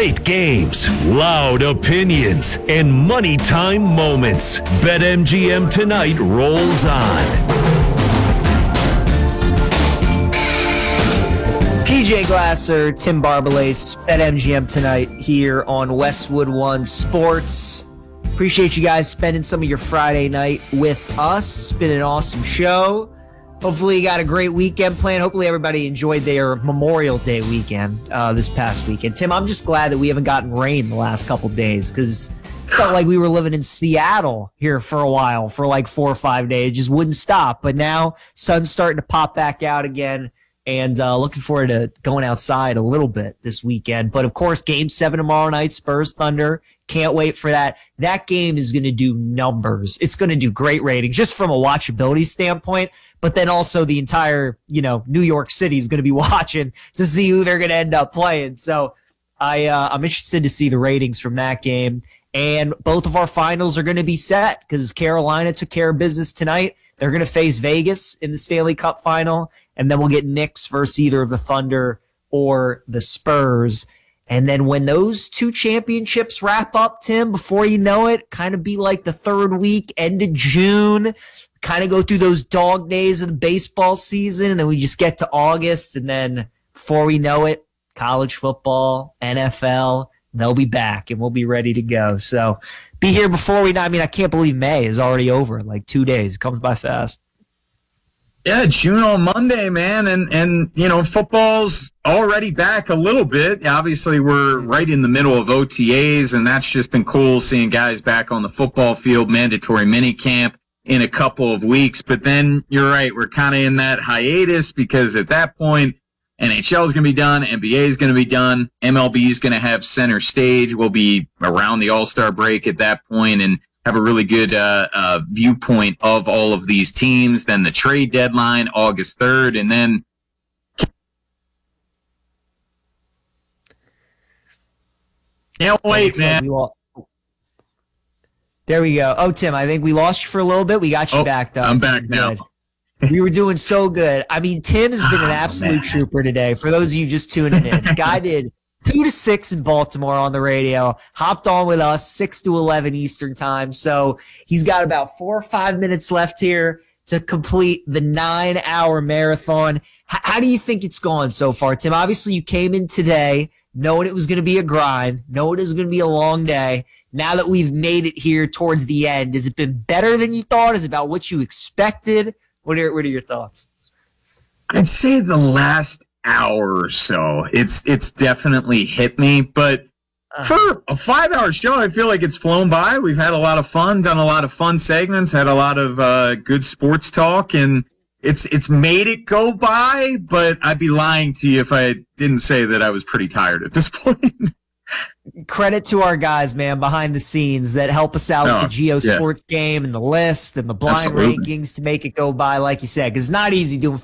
Great games, loud opinions, and money time moments. BetMGM tonight rolls on. PJ Glasser, Tim Barbalace, BetMGM tonight here on Westwood One Sports. Appreciate you guys spending some of your Friday night with us. It's been an awesome show. Hopefully you got a great weekend planned. Hopefully everybody enjoyed their Memorial Day weekend this past weekend. Tim, I'm just glad that we haven't gotten rain the last couple days because it felt like we were living in Seattle here for a while, for like 4 or 5 days. It just wouldn't stop. But now sun's starting to pop back out again. And looking forward to going outside a little bit this weekend. But, of course, Game 7 tomorrow night, Spurs Thunder. Can't wait for that. That game is going to do numbers. It's going to do great ratings just from a watchability standpoint. But then also the entire, New York City is going to be watching to see who they're going to end up playing. So I'm interested to see the ratings from that game. And both of our finals are going to be set because Carolina took care of business tonight. They're going to face Vegas in the Stanley Cup final. And then we'll get Knicks versus either of the Thunder or the Spurs. And then when those two championships wrap up, Tim, before you know it, kind of be like the third week, end of June, kind of go through those dog days of the baseball season. And then we just get to August. And then before we know it, college football, NFL, they'll be back and we'll be ready to go. So be here before we know. I mean, I can't believe May is already over in like 2 days. It comes by fast. Yeah, June on Monday, man. And football's already back a little bit. Obviously, we're right in the middle of OTAs, and that's just been cool seeing guys back on the football field, mandatory minicamp in a couple of weeks. But then you're right, we're kind of in that hiatus because at that point, NHL is going to be done, NBA is going to be done, MLB is going to have center stage. We'll be around the All-Star break at that point and have a really good viewpoint of all of these teams. Then the trade deadline, August 3rd, and then can't wait, man. There we go. Oh, Tim, I think we lost you for a little bit. We got you back, though. I'm back now. We were doing so good. I mean, Tim has been an absolute trooper today. For those of you just tuning in, the guy did 2 to 6 in Baltimore on the radio, hopped on with us 6 to 11 Eastern time. So he's got about 4 or 5 minutes left here to complete the 9-hour marathon. How do you think it's gone so far, Tim? Obviously, you came in today knowing it was going to be a grind, knowing it was going to be a long day. Now that we've made it here towards the end, has it been better than you thought? Is it about what you expected? What are your thoughts? I'd say the last hour or so, it's definitely hit me. But for a 5-hour show, I feel like it's flown by. We've had a lot of fun, done a lot of fun segments, had a lot of good sports talk, and it's made it go by. But I'd be lying to you if I didn't say that I was pretty tired at this point. Credit to our guys, man, behind the scenes that help us out with the Geo Sports game and the list and the blind rankings to make it go by, like you said, because it's not easy doing